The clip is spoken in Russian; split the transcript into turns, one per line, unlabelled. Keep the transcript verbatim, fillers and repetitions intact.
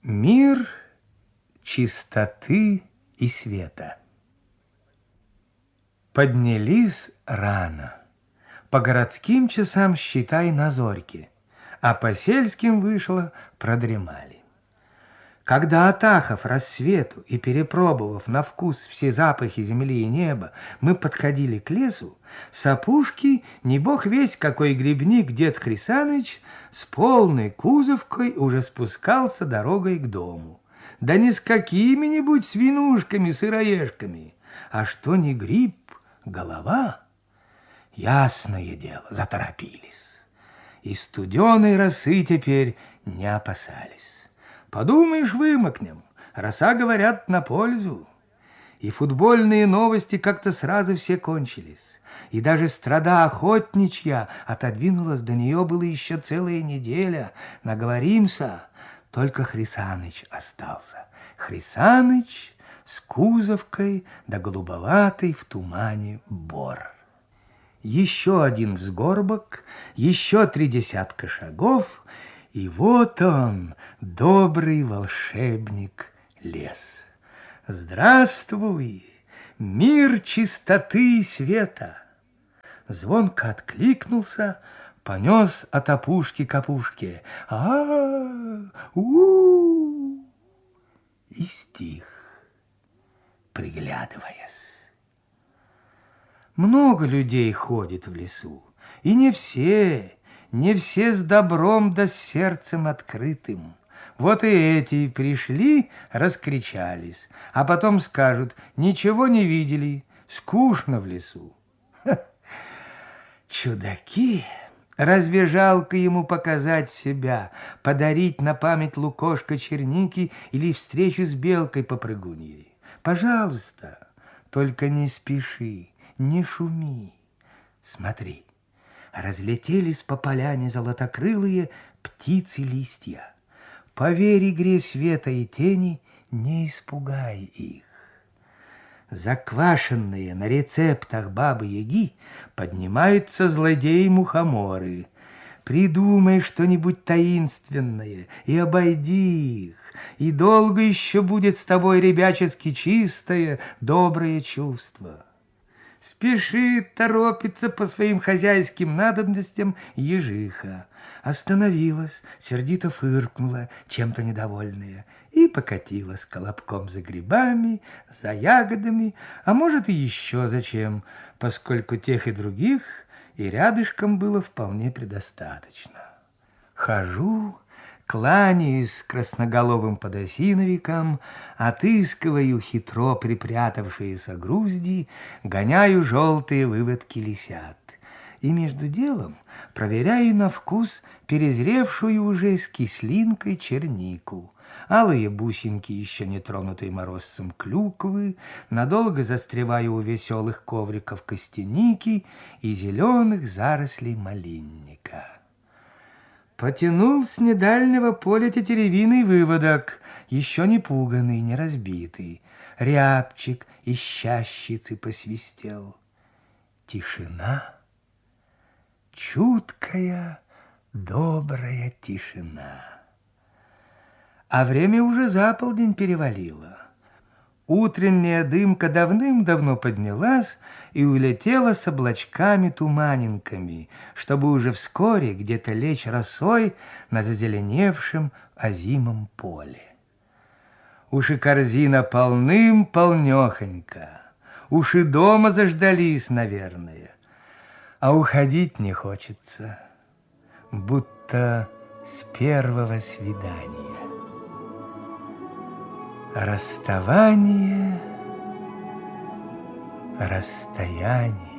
Мир чистоты и света. Поднялись рано. По городским часам, считай, на зорьке, а по сельским вышло, продремали. Когда отахав рассвету и перепробовав на вкус все запахи земли и неба, мы подходили к лесу, с опушки, не бог весть какой грибник дед Хрисаныч с полной кузовкой уже спускался дорогой к дому. Да не с какими-нибудь свинушками-сыроежками, а что не гриб, голова. Ясное дело, заторопились. И студеной росы теперь не опасались. Подумаешь, вымокнем. Роса, говорят, на пользу. И футбольные новости как-то сразу все кончились. И даже страда охотничья отодвинулась, до нее было еще целая неделя. Наговоримся, только Хрисаныч остался. Хрисаныч с кузовкой да голубоватый в тумане бор. Еще один взгорбок, еще три десятка шагов, и вот он, добрый волшебник лес. Здравствуй, мир чистоты и света! Звонко откликнулся, понес от опушки к опушке. А-у-у! И стих, приглядываясь. Много людей ходит в лесу, и не все, не все с добром да с сердцем открытым. Вот и эти пришли, раскричались, а потом скажут: ничего не видели, скучно в лесу. Ха! Чудаки! Разве жалко ему показать себя, подарить на память лукошко черники или встречу с белкой-попрыгуньей? Пожалуйста, только не спеши, не шуми. Смотри, разлетелись по поляне золотокрылые птицы-листья. Поверь игре света и тени, не испугай их. Заквашенные на рецептах бабы-яги поднимаются злодеи-мухоморы. Придумай что-нибудь таинственное и обойди их, и долго еще будет с тобой ребячески чистое, доброе чувство. Спешит, торопится по своим хозяйским надобностям ежиха. Остановилась, сердито фыркнула, чем-то недовольная, и покатилась колобком за грибами, за ягодами, а может и еще зачем, поскольку тех и других и рядышком было вполне предостаточно. Хожу, кланяюсь красноголовым подосиновикам, отыскиваю хитро припрятавшиеся грузди, гоняю желтые выводки лисят. И между делом проверяю на вкус перезревшую уже с кислинкой чернику. Алые бусинки еще не тронутой морозцем клюквы, надолго застреваю у веселых ковриков костяники и зеленых зарослей малинника. Потянул с недальнего поля тетеревиный выводок, еще не пуганный, не разбитый. Рябчик из чащицы посвистел. Тишина, чуткая, добрая тишина. А время уже за полдень перевалило. Утренняя дымка давным-давно поднялась и улетела с облачками-туманинками, чтобы уже вскоре где-то лечь росой на зазеленевшем озимом поле. Уж и корзина полным-полнехонька, уж и дома заждались, наверное, а уходить не хочется, будто с первого свидания. Расставание, расстояние.